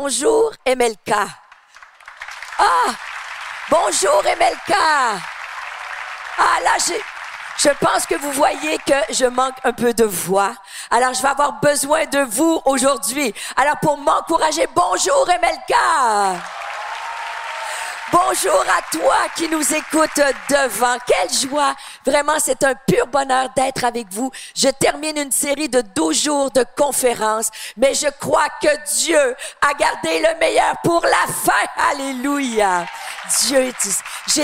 bonjour MLK. Ah, bonjour MLK. Ah, là, je pense que vous voyez que je manque un peu de voix. Alors, je vais avoir besoin de vous aujourd'hui. Alors, pour m'encourager, bonjour MLK. Bonjour à toi qui nous écoute devant. Quelle joie! Vraiment, c'est un pur bonheur d'être avec vous. Je termine une série de 12 jours de conférences, mais je crois que Dieu a gardé le meilleur pour la fin. Alléluia! Dieu est ici.